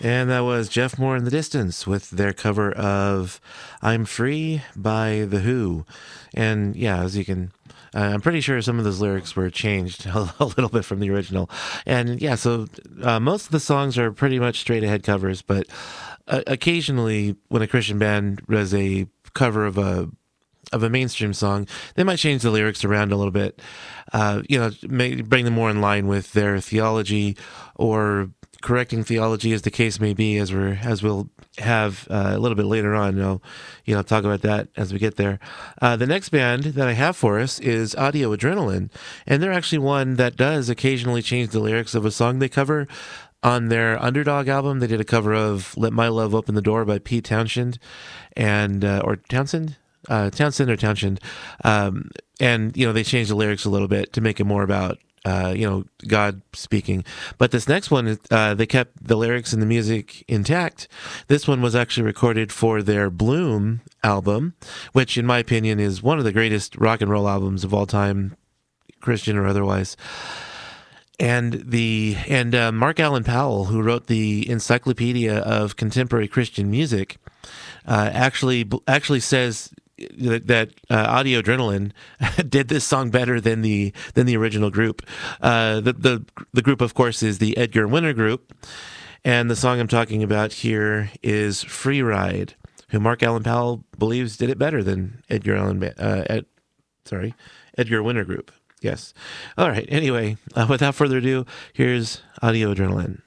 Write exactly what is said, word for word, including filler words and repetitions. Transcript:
And that was Jeff Moore and the Distance with their cover of I'm Free by The Who. And yeah, as you can, uh, I'm pretty sure some of those lyrics were changed a, a little bit from the original. And yeah, so uh, most of the songs are pretty much straight ahead covers, but uh, occasionally when a Christian band does a cover of a of a mainstream song, they might change the lyrics around a little bit, uh, you know, may bring them more in line with their theology or correcting theology, as the case may be, as we're as we'll have uh, a little bit later on. I'll, you know, talk about that as we get there. Uh, the next band that I have for us is Audio Adrenaline, and they're actually one that does occasionally change the lyrics of a song they cover. On their Underdog album, they did a cover of "Let My Love Open the Door" by Pete Townshend, and uh, or Townsend. Uh, Townsend or Townshend, um, and you know they changed the lyrics a little bit to make it more about uh, you know God speaking. But this next one, uh, they kept the lyrics and the music intact. This one was actually recorded for their Bloom album, which in my opinion is one of the greatest rock and roll albums of all time, Christian or otherwise. And the and uh, Mark Allen Powell, who wrote the Encyclopedia of Contemporary Christian Music, uh, actually actually says that, that uh, Audio Adrenaline did this song better than the than the original group. Uh, the the the group, of course, is the Edgar Winter Group, and the song I'm talking about here is "Free Ride," who Mark Allen Powell believes did it better than Edgar Allan uh, Ed, sorry Edgar Winter Group. Yes. All right. Anyway, uh, without further ado, here's Audio Adrenaline.